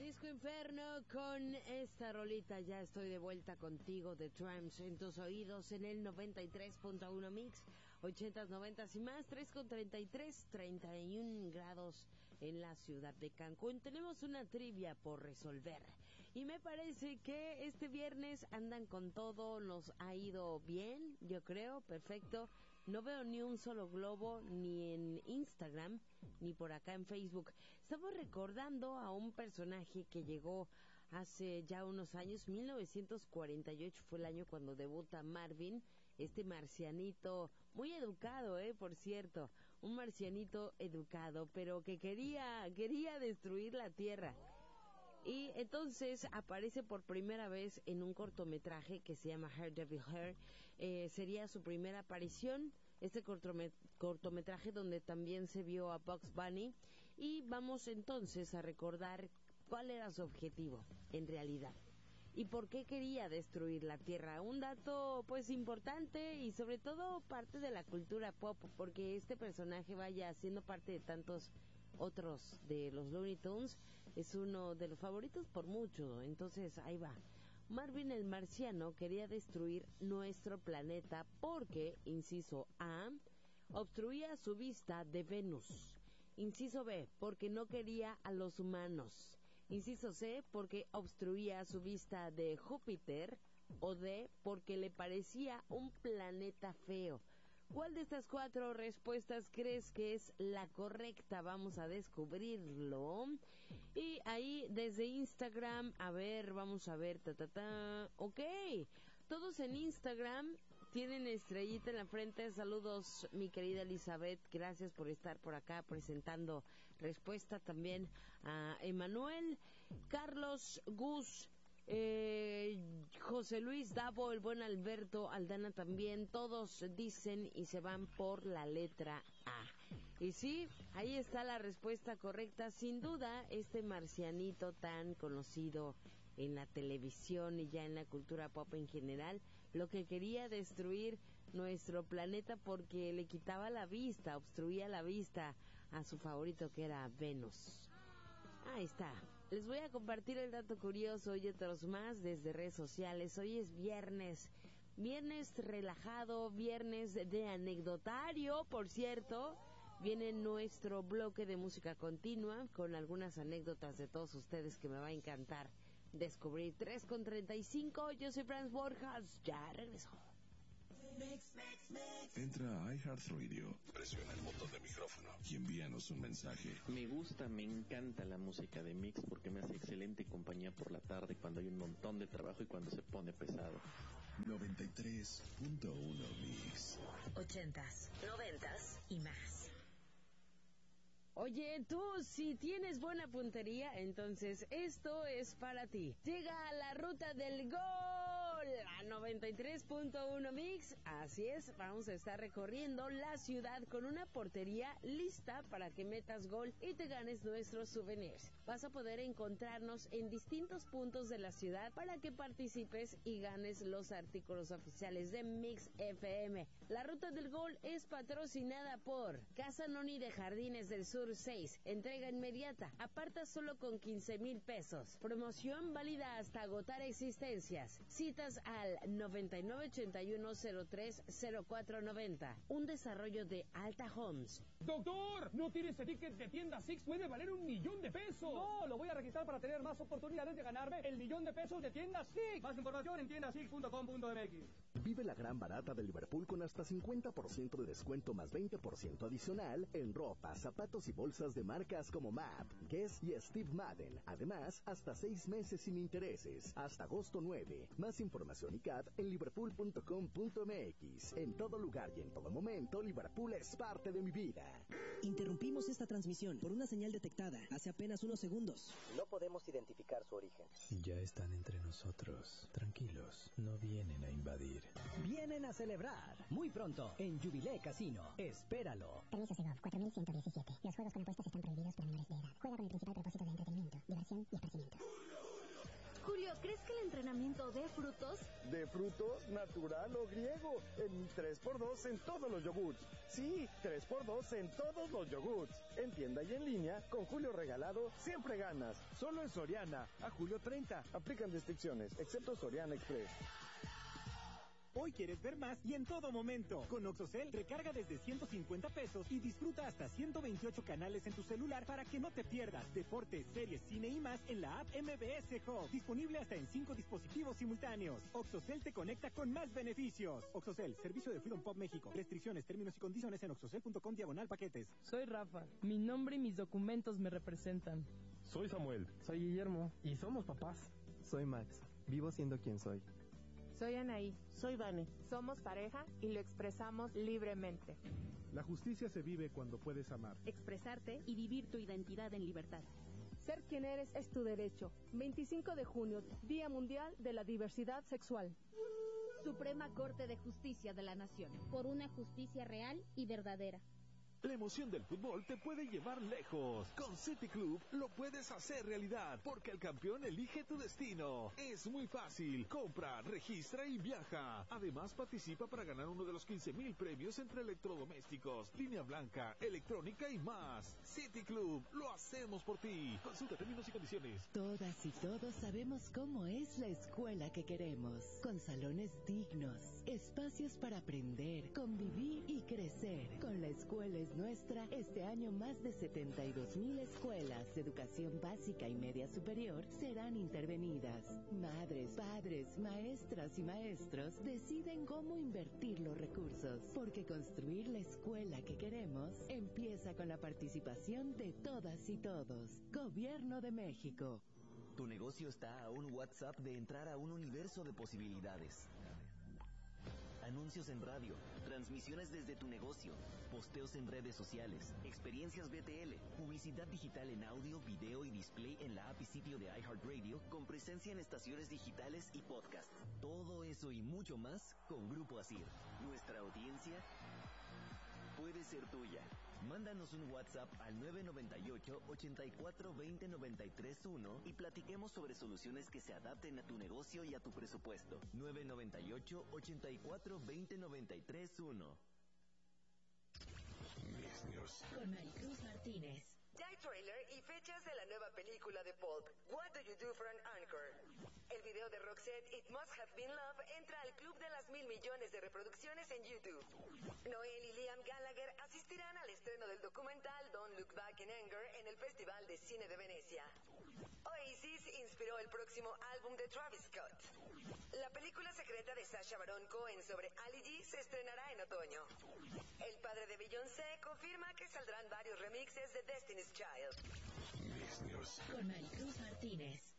Disco Inferno con esta rolita. Ya estoy de vuelta contigo de Tramps en tus oídos en el 93.1 Mix, 80s, 90s y más, 3:33, 31 grados en la ciudad de Cancún. Tenemos una trivia por resolver y me parece que este viernes andan con todo, nos ha ido bien, yo creo, perfecto. No veo ni un solo globo, ni en Instagram, ni por acá en Facebook. Estamos recordando a un personaje que llegó hace ya unos años, 1948 fue el año cuando debuta Marvin, este marcianito, muy educado, por cierto, un marcianito educado, pero que quería destruir la Tierra. Y entonces aparece por primera vez en un cortometraje que se llama Hair Devil Hair. Sería su primera aparición, este cortometraje donde también se vio a Bugs Bunny. Y vamos entonces a recordar cuál era su objetivo en realidad y por qué quería destruir la Tierra. Un dato pues importante y sobre todo parte de la cultura pop, porque este personaje vaya siendo parte de tantos otros de los Looney Tunes, es uno de los favoritos por mucho. Entonces ahí va. Marvin el marciano quería destruir nuestro planeta porque, inciso A, obstruía su vista de Venus. Inciso B, porque no quería a los humanos. Inciso C, porque obstruía su vista de Júpiter. O D, porque le parecía un planeta feo. ¿Cuál de estas cuatro respuestas crees que es la correcta? Vamos a descubrirlo. Y ahí desde Instagram, vamos a ver, Ok, todos en Instagram tienen estrellita en la frente. Saludos, mi querida Elizabeth, gracias por estar por acá presentando respuesta. También a Emanuel, Carlos, Gus, José Luis, Davo, el buen Alberto, Aldana también, todos dicen y se van por la letra A. Y sí, ahí está la respuesta correcta. Sin duda, este marcianito tan conocido en la televisión y ya en la cultura pop en general, lo que quería destruir nuestro planeta porque le quitaba la vista, obstruía la vista a su favorito que era Venus. Ahí está. Les voy a compartir el dato curioso y otros más desde redes sociales. Hoy es viernes relajado, viernes de anecdotario, por cierto. Viene nuestro bloque de música continua con algunas anécdotas de todos ustedes que me va a encantar descubrir. 3:35, yo soy Franz Borjas, ya regreso. Entra a iHeartRadio, presiona el botón de micrófono y envíanos un mensaje. Me encanta la música de Mix porque me hace excelente compañía por la tarde cuando hay un montón de trabajo y cuando se pone pesado. 93.1 Mix. 80s, 90s y más. Oye, tú, si tienes buena puntería, entonces esto es para ti. Llega a la ruta del gol, a 93.1 Mix. Así es, vamos a estar recorriendo la ciudad con una portería lista para que metas gol y te ganes nuestros souvenirs. Vas a poder encontrarnos en distintos puntos de la ciudad para que participes y ganes los artículos oficiales de Mix FM. La ruta del gol es patrocinada por Casa Noni de Jardines del Sur 6, entrega inmediata, aparta solo con 15,000 pesos, promoción válida hasta agotar existencias, citas al 9981030490, un desarrollo de Alta Homes. ¡Doctor! ¿No tiene ese ticket de tienda Six? ¡Puede valer $1,000,000! No, lo voy a registrar para tener más oportunidades de ganarme el $1,000,000 de tienda Six. Más información en tiendasix.com.mx. Vive la gran barata de Liverpool con hasta 50% de descuento más 20% adicional en ropa, zapatos y bolsas de marcas como MAP, Guess y Steve Madden. Además, hasta 6 meses sin intereses, hasta agosto 9. Más información y CAT en liverpool.com.mx. En todo lugar y en todo momento, Liverpool es parte de mi vida. Interrumpimos esta transmisión por una señal detectada hace apenas unos segundos. No podemos identificar su origen. Ya están entre nosotros. Tranquilos, no vienen a invadir. Vienen a celebrar. Muy pronto, en Jubilee Casino. Espéralo. Permiso Segov 4117. Los juegos con apuestas están prohibidos para menores de edad. Juega con el principal propósito de entretenimiento, diversión y esparcimiento. Julio ¿Crees que el entrenamiento dé frutos? ¿De frutos, natural o griego? En mi 3x2 en todos los yogurts. Sí, 3x2 en todos los yogurts. En tienda y en línea, con Julio regalado, siempre ganas. Solo en Soriana, a julio 30. Aplican restricciones, excepto Soriana Express. Hoy quieres ver más y en todo momento. Con Oxocel, recarga desde 150 pesos y disfruta hasta 128 canales en tu celular para que no te pierdas deportes, series, cine y más en la app MBS Hub. Disponible hasta en 5 dispositivos simultáneos. Oxocel te conecta con más beneficios. Oxocel, servicio de Freedom Pop México. Restricciones, términos y condiciones en oxocel.com/paquetes. Soy Rafa. Mi nombre y mis documentos me representan. Soy Samuel. Soy Guillermo. Y somos papás. Soy Max. Vivo siendo quien soy. Soy Anaí. Soy Vane. Somos pareja y lo expresamos libremente. La justicia se vive cuando puedes amar. Expresarte y vivir tu identidad en libertad. Ser quien eres es tu derecho. 25 de junio, Día Mundial de la Diversidad Sexual. Suprema Corte de Justicia de la Nación. Por una justicia real y verdadera. La emoción del fútbol te puede llevar lejos. Con City Club lo puedes hacer realidad, porque el campeón elige tu destino. Es muy fácil. Compra, registra y viaja. Además, participa para ganar uno de los 15,000 premios entre electrodomésticos, línea blanca, electrónica y más. City Club, lo hacemos por ti. Consulta términos y condiciones. Todas y todos sabemos cómo es la escuela que queremos. Con salones dignos, espacios para aprender, convivir y crecer. Con la escuela es nuestra, este año más de 72,000 escuelas de educación básica y media superior serán intervenidas. Madres, padres, maestras y maestros deciden cómo invertir los recursos, porque construir la escuela que queremos empieza con la participación de todas y todos. Gobierno de México. Tu negocio está a un WhatsApp de entrar a un universo de posibilidades. Anuncios en radio, transmisiones desde tu negocio, posteos en redes sociales, experiencias BTL, publicidad digital en audio, video y display en la app y sitio de iHeartRadio, con presencia en estaciones digitales y podcast. Todo eso y mucho más con Grupo Asir. Nuestra audiencia puede ser tuya. Mándanos un WhatsApp al 998-8420-931 y platiquemos sobre soluciones que se adapten a tu negocio y a tu presupuesto. 998-8420-931. Con Maricruz Martínez. Ya hay trailer y fechas de la nueva película de Pulp, What Do You Do for an Anchor? El video de Roxette, It Must Have Been Love, entra al club de las 1,000 millones de reproducciones en YouTube. Noel y Liam Gallagher asistirán al estreno del documental Don't Look Back in Anger en el Festival de Cine de Venecia. Oasis inspiró el próximo álbum de Travis Scott. La película secreta de Sacha Baron Cohen sobre Ali G se estrenará en otoño. El padre de Beyoncé confirma que saldrán varios remixes de Destiny's Child. Con Maricruz Martínez.